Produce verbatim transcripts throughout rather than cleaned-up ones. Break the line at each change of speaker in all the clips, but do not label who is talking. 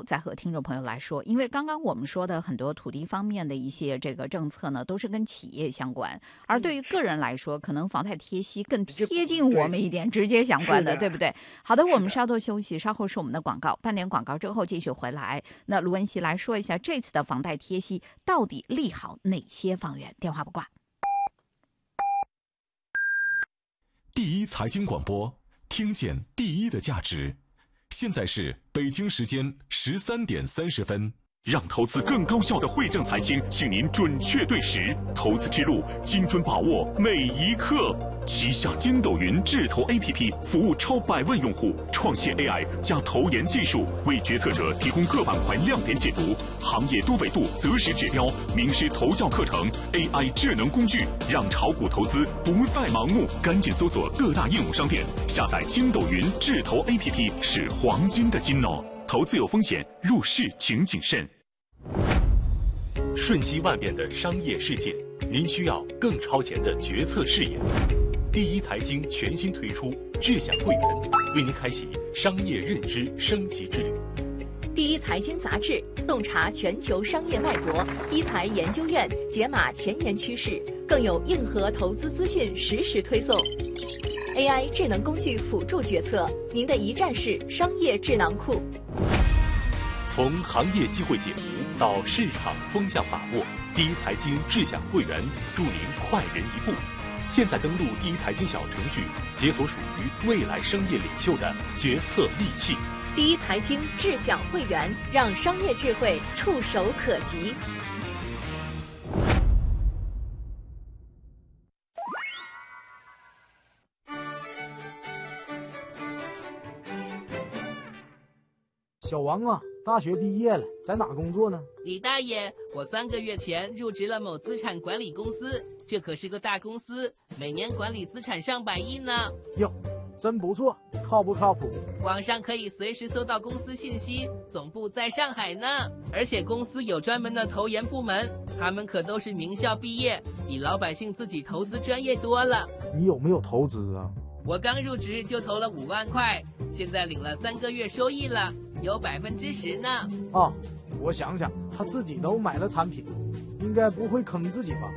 后再和听众朋友来说。因为刚刚我们说的很多土地方面的一些这个政策呢，都是跟企业相关，而对于个人来说，可能房贷贴息更贴近我们一点，直接相关的，对不对？好的，我们稍作休息，稍后是我们的广告，半点广告之后继续回来。那卢文熙来说一下这次的房贷贴息到底利好哪些房源？电话不挂。
第一财经广播，听见第一的价值。现在是北京时间十三点三十分。
让投资更高效的惠正财经，请您准确对时，投资之路精准把握每一刻。旗下筋斗云智投 A P P 服务超百万用户，创新 A I 加投研技术，为决策者提供各板块亮点解读、行业多维度择时指标、名师投教课程、A I 智能工具，让炒股投资不再盲目。赶紧搜索各大应用商店，下载筋斗云智投 A P P 是黄金的金哦。投资有风险，入市请谨慎。
瞬息万变的商业世界，您需要更超前的决策视野。第一财经全新推出智享会员，为您开启商业认知升级之旅。
第一财经杂志洞察全球商业脉搏，一财研究院解码前沿趋势，更有硬核投资资讯实时推送。A I 智能工具辅助决策，您的一站式商业智囊库。
从行业机会解读到市场风向把握，第一财经智享会员助您快人一步。现在登录第一财经小程序，解锁属于未来商业领袖的决策利器。
第一财经智享会员，让商业智慧触手可及。
小王啊，大学毕业了，在哪工作呢？
李大爷，我三个月前入职了某资产管理公司，这可是个大公司，每年管理资产上百亿呢。
哟，真不错，靠不靠谱？
网上可以随时搜到公司信息，总部在上海呢。而且公司有专门的投研部门，他们可都是名校毕业，比老百姓自己投资专业多了。
你有没有投资啊？
我刚入职就投了五万块，现在领了三个月收益了，有百分之十呢。
啊，我想想，他自己都买了产品，应该不会坑自己吧？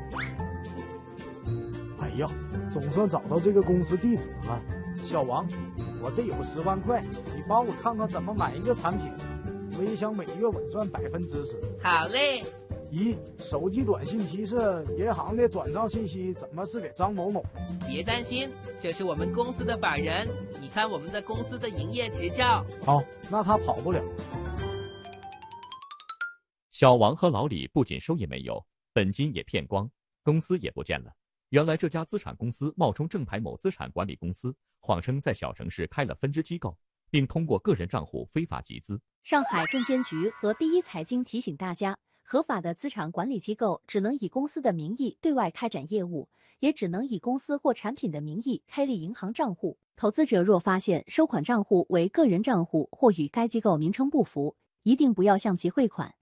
哎呀，总算找到这个公司地址了。小王，我这有十万块，你帮我看看怎么买一个产品，我也想每月稳赚百分之十。
好嘞。
一，手机短信提示银行的转账信息怎么是给张某某？
别担心，这是我们公司的法人，你看我们的公司的营业执照。
好，那他跑不了。
小王和老李不仅收益没有，本金也骗光，公司也不见了。原来这家资产公司冒充正牌某资产管理公司，谎称在小城市开了分支机构，并通过个人账户非法集资。
上海证监局和第一财经提醒大家，合法的资产管理机构只能以公司的名义对外开展业务，也只能以公司或产品的名义开立银行账户。投资者若发现收款账户为个人账户或与该机构名称不符，一定不要向其汇款。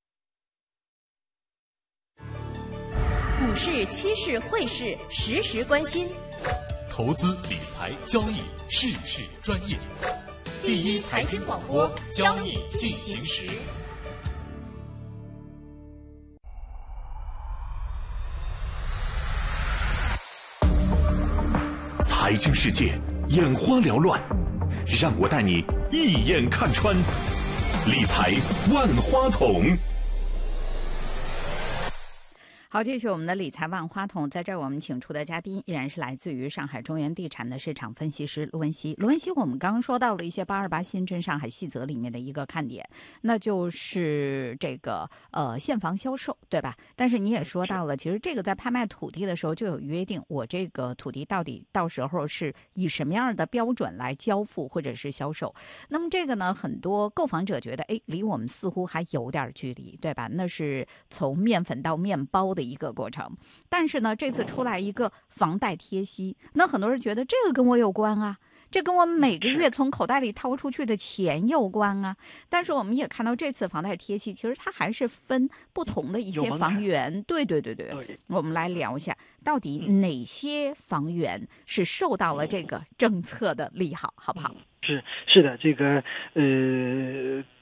股市、期市、汇市，时时关心。
投资理财交易，事事专业。
第一财经广播，交易进行时。
财经世界眼花缭乱，让我带你一眼看穿。理财万花筒。
好，继续我们的理财万花筒，在这儿我们请出的嘉宾依然是来自于上海中原地产的市场分析师卢文熙。卢文熙，我们刚刚说到了一些八二八新增上海细则里面的一个看点，那就是这个呃现房销售，对吧？但是你也说到了，其实这个在拍卖土地的时候就有约定，我这个土地到底到时候是以什么样的标准来交付或者是销售。那么这个呢，很多购房者觉得，哎，离我们似乎还有点距离，对吧？那是从面粉到面包的一个过程，但是呢，这次出来一个房贷贴息，那很多人觉得这个跟我有关啊，这跟我每个月从口袋里掏出去的钱有关啊。但是我们也看到这次房贷贴息，其实它还是分不同的一些房源。对对对对，我们来聊一下，到底哪些房源是受到了这个政策的利好，好不好？
是是的，这个呃，